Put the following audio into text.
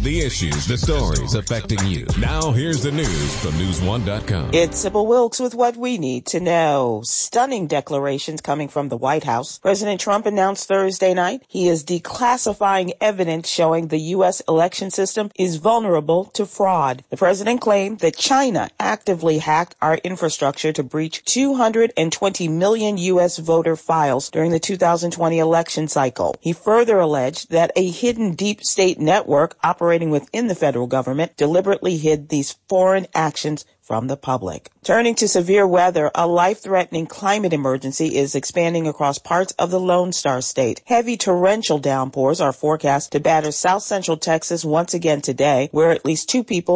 the issues, the stories affecting you. Now here's the news from News1.com. It's Sybil Wilkes with what we need to know. Stunning declarations coming from the White House. President Trump announced Thursday night he is declassifying evidence showing the U.S. election system is vulnerable to fraud. The president claimed that China actively hacked our infrastructure to breach 220 million U.S. voter files during the 2020 election cycle. He further alleged that a hidden deep state network operating within the federal government deliberately hid these foreign actions from the public. Turning to severe weather, a life-threatening climate emergency is expanding across parts of the Lone Star State. Heavy torrential downpours are forecast to batter south central Texas once again today, where at least 2 people